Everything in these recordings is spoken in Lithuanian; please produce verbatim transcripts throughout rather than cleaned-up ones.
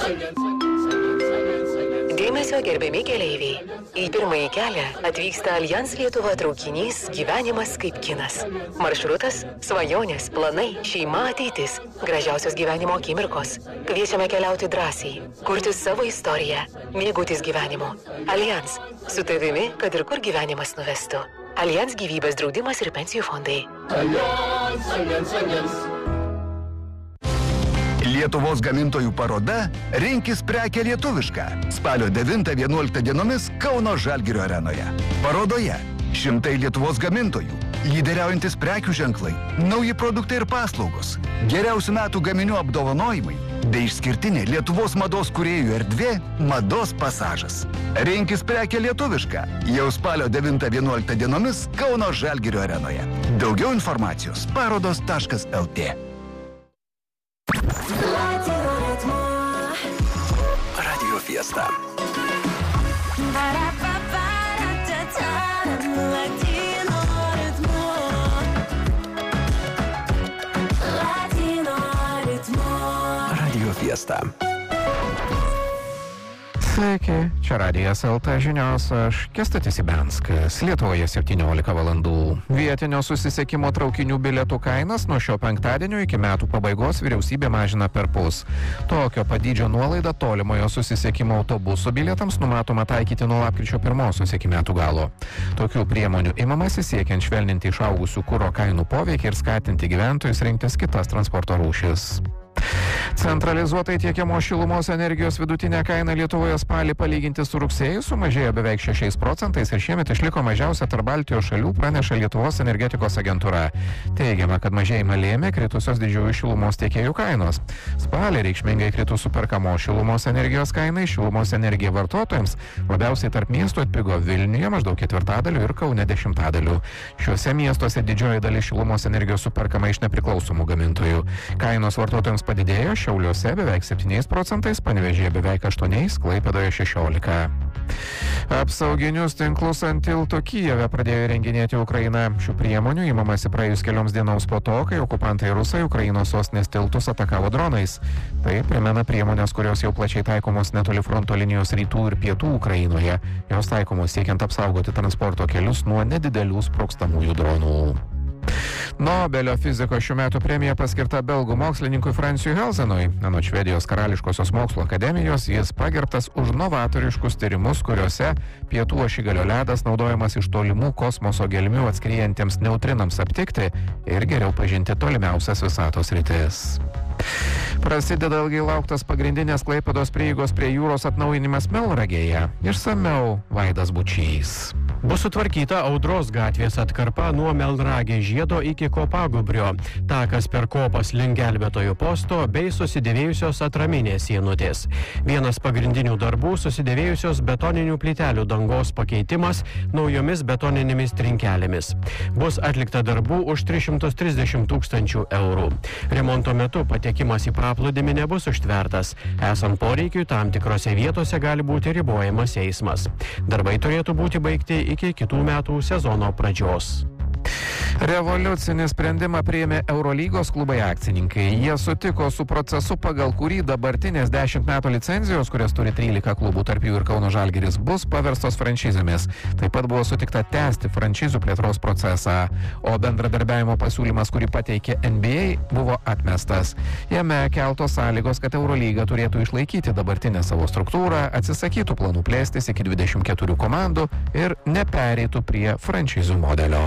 Dėmesio gerbiami keleiviai. Į pirmąjį kelią atvyksta Allianz Lietuva traukinys Gyvenimas kaip kinas. Maršrutas – svajonės, planai, šeima, ateitis, gražiausios gyvenimo akimirkos. Kviečiame keliauti drąsiai, kurti savo istoriją, mėgautis gyvenimu. Allianz – su tavimi, kad ir kur gyvenimas nuvestų. Allianz gyvybės draudimas ir pensijų fondai. Allianz, Allianz, Allianz. Lietuvos gamintojų paroda Rinkis prekę lietuvišką. Spalio devintą vienuoliktą dienomis Kauno Žalgirio arenoje. Parodoje šimtai Lietuvos gamintojų, lyderiaujantis prekių ženklai, nauji produktai ir paslaugos, geriausių metų gaminių apdovanojimai, bei išskirtinė Lietuvos mados kūrėjų erdvė Mados pasažas. Rinkis prekę lietuvišką. Jau spalio devintą vienuoliktą dienomis Kauno Žalgirio arenoje. Daugiau informacijos parodos taškas el tė. Radio Fiesta. Radio Fiesta. Sveiki, čia Radijas el tė žinios, aš Kęstutis Ibenskas. Lietuvoje septyniolika valandų. Vietinio susisiekimo traukinių bilietų kainas nuo šio penktadienio iki metų pabaigos vyriausybė mažina perpus. Tokio padydžio nuolaidą tolimojo susisiekimo autobusų bilietams numatoma taikyti nuo lapkričio pirmosios iki metų galo. Tokių priemonių imamasi siekiant švelninti išaugusių kuro kainų poveikį ir skatinti gyventojus rinktis kitas transporto rūšis. Centralizuotai tiekiamo šilumos energijos vidutinė kaina Lietuvoje spalį palyginti su rugsėju sumažėjo beveik šešiais procentais ir šiemet išliko mažiausia tarp Baltijos šalių, praneša Lietuvos energetikos agentūra. Teigiama, kad mažėjimą lėmė kritusios didžiųjų šilumos tiekėjų kainos. Spalį reikšmingai kritus superkamo šilumos energijos kainai, šilumos energija vartotojams labiausiai tarp miestų atpigo Vilniuje maždaug ketvirtadaliu ir Kaune dešimtadaliu. Šiuose miestuose didžioji dalis šilumos energijos superkama iš nepriklausomų gamintojų. Kainos vartotojams padidėjo Šiauliuose beveik septyniais procentais, Panevėžyje beveik aštuoniais, Klaipėdoje šešiolika. Apsauginius tinklus ant tilto Kijeve pradėjo renginėti Ukraina. Šių priemonių imamasi praėjus kelioms dienoms po to, kai okupantai rusai Ukrainos sostinės tiltus atakavo dronais. Tai primena priemonės, kurios jau plačiai taikomos netoli fronto linijos rytų ir pietų Ukrainoje. Jos taikomos siekiant apsaugoti transporto kelius nuo nedidelių sprogstamųjų dronų. Nobelio fizikos šių metų premija paskirta belgų mokslininkui Francijui Helsenui. Anot Švedijos karališkosios mokslo akademijos jis pagerbtas už novatoriškus tyrimus, kuriuose pietų ašigalio ledas naudojamas iš tolimų kosmoso gelmių atskriejantiems neutrinams aptikti ir geriau pažinti tolimiausias visatos sritis. Prasideda ilgai lauktas pagrindinės Klaipėdos prieigos prie jūros atnaujinimas Melnragėje. Išsamiau Vaidas Bučys. Bus sutvarkyta Audros gatvės atkarpa nuo Melnragės žiedo iki Kopagubrio, takas per kopas link gelbėtojų posto bei susidėvėjusios atraminės sienutės. Vienas pagrindinių darbų susidėvėjusios betoninių plytelių dangos pakeitimas naujomis betoninėmis trinkelėmis. Bus atlikta darbų už tris šimtus trisdešimt tūkstančių eurų. Remonto metu patekimas į paplūdimį nebus užtvertas. Esant poreikiui, tam tikrose vietose gali būti ribojamas eismas. Darbai turėtų būti baigti iki kitų metų sezono pradžios. Revoliucinį sprendimą priėmė Eurolygos klubai akcininkai. Jie sutiko su procesu, pagal kurį dabartinės dešimt metų licenzijos, kurias turi trylika klubų, tarp jų ir Kauno Žalgiris, bus paverstos franšizėmis. Taip pat buvo sutikta tęsti franšizų plėtros procesą, o bendradarbiavimo pasiūlymas, kurį pateikė N B A, buvo atmestas. Jame keltos sąlygos, kad Eurolyga turėtų išlaikyti dabartinę savo struktūrą, atsisakytų planų plėstis iki dvidešimt keturių komandų ir nepereitų prie franšizų modelio.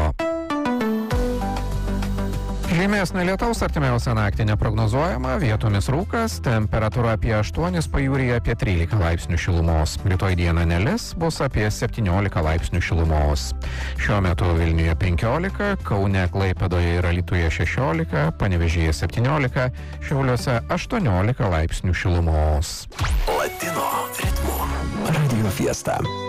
Žymesnio lietaus artimiausią naktį neprognozuojama, vietomis rūkas, temperatūra apie aštuonis, pajūryje apie trylika laipsnių šilumos. Rytoj dieną nelis, bus apie septyniolika laipsnių šilumos. Šiuo metu Vilniuje penkiolika, Kaune, Klaipėdoje ir Alytuje šešiolika, Panevėžyje septyniolika, Šiauliuose aštuoniolika laipsnių šilumos. Latino ritmu. Radio Fiesta.